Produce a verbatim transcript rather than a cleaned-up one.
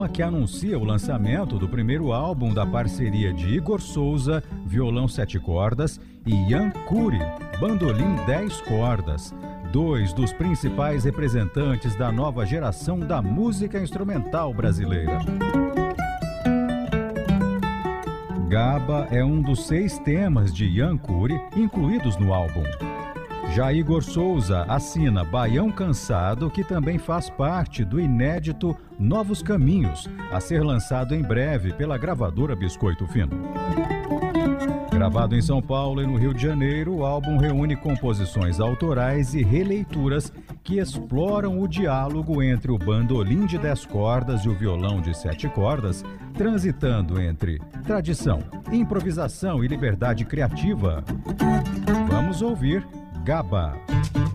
que anuncia o lançamento do primeiro álbum da parceria de Igor Souza, violão sete cordas, e Ian Cury, bandolim dez cordas, dois dos principais representantes da nova geração da música instrumental brasileira. Gaba é um dos seis temas de Ian Cury incluídos no álbum. Já Igor Souza assina Baião Cansado, que também faz parte do inédito Novos Caminhos, a ser lançado em breve pela gravadora Biscoito Fino. Gravado em São Paulo e no Rio de Janeiro, o álbum reúne composições autorais e releituras que exploram o diálogo entre o bandolim de dez cordas e o violão de sete cordas, transitando entre tradição, improvisação e liberdade criativa. Vamos ouvir Gaba.